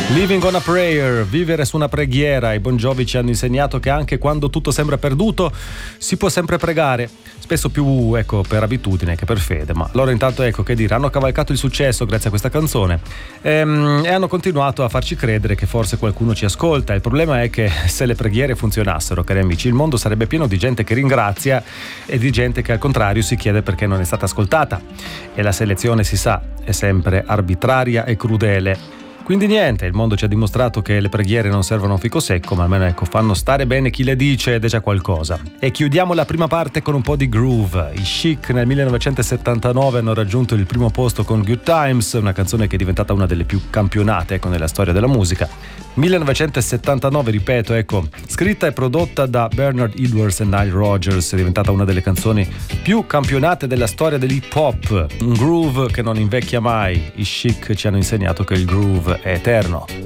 Living on a prayer, vivere su una preghiera. I Bon Jovi ci hanno insegnato che anche quando tutto sembra perduto si può sempre pregare, spesso più per abitudine che per fede, ma loro intanto che dire, hanno cavalcato il successo grazie a questa canzone e hanno continuato a farci credere che forse qualcuno ci ascolta. Il problema è che se le preghiere funzionassero, cari amici, il mondo sarebbe pieno di gente che ringrazia e di gente che al contrario si chiede perché non è stata ascoltata, e la selezione, si sa, è sempre arbitraria e crudele. Quindi niente, il mondo ci ha dimostrato che le preghiere non servono a un fico secco, ma almeno fanno stare bene chi le dice ed è già qualcosa. E chiudiamo la prima parte con un po' di groove. I Chic nel 1979 hanno raggiunto il primo posto con Good Times, una canzone che è diventata una delle più campionate nella storia della musica. 1979, ripeto, scritta e prodotta da Bernard Edwards e Nile Rodgers, è diventata una delle canzoni più campionate della storia dell'hip hop. Un groove che non invecchia mai. I Chic ci hanno insegnato che il groove è eterno.